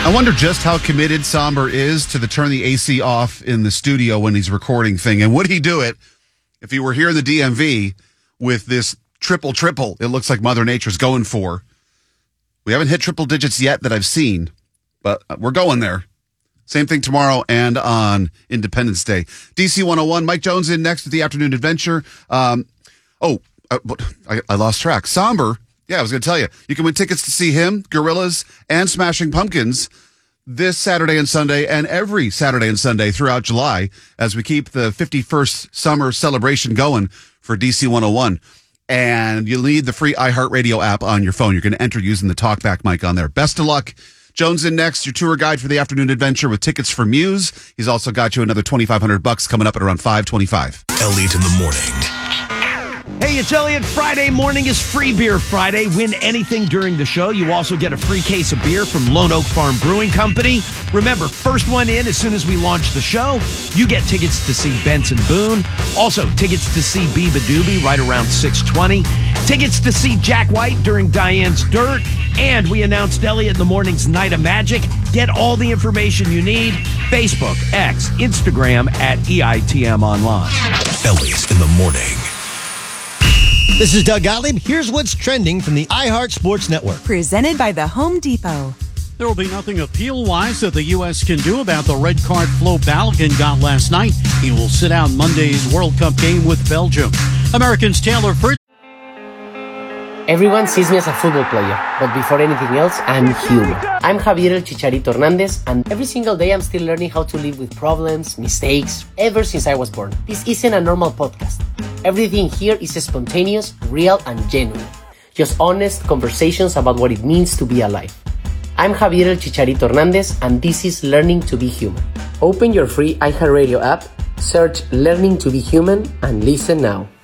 I wonder just how committed Somber is to the turn the AC off in the studio when he's recording thing. And would he do it if he were here in the DMV with this triple it looks like Mother Nature's going for? We haven't hit triple digits yet that I've seen, but we're going there. Same thing tomorrow and on Independence Day. DC 101, Mike Jones in next with the Afternoon Adventure. I lost track. Somber. Yeah, I was going to tell you. You can win tickets to see him, Gorillaz, and Smashing Pumpkins this Saturday and Sunday and every Saturday and Sunday throughout July as we keep the 51st summer celebration going for DC 101. And you'll need the free iHeartRadio app on your phone. You're going to enter using the TalkBack mic on there. Best of luck. Jones in next, your tour guide for the Afternoon Adventure with tickets for Muse. He's also got you another $2,500 coming up at around 5:25. Elliot in the morning. Hey, it's Elliot. Friday morning is Free Beer Friday. Win anything during the show. You also get a free case of beer from Lone Oak Farm Brewing Company. Remember, first one in as soon as we launch the show. You get tickets to see Benson Boone. Also, tickets to see Biba Doobie right around 6:20. Tickets to see Jack White during Diane's Dirt. And we announced Elliot in the Morning's Night of Magic. Get all the information you need. Facebook, X, Instagram at EITM Online. Elliot in the morning. This is Doug Gottlieb. Here's what's trending from the iHeart Sports Network. Presented by the Home Depot. There will be nothing appeal-wise that the U.S. can do about the red card Flo Balogun got last night. He will sit out Monday's World Cup game with Belgium. Americans Taylor Fritz. Everyone sees me as a football player, but before anything else, I'm human. I'm Javier El Chicharito Hernandez, and every single day I'm still learning how to live with problems, mistakes, ever since I was born. This isn't a normal podcast. Everything here is spontaneous, real, and genuine. Just honest conversations about what it means to be alive. I'm Javier El Chicharito Hernandez, and this is Learning to be Human. Open your free iHeartRadio app, search Learning to be Human, and listen now.